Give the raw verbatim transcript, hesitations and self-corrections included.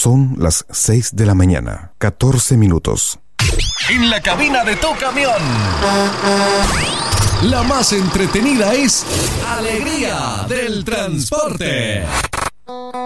Son las seis de la mañana, catorce minutos. En la cabina de tu camión, la más entretenida es Alegría del Transporte.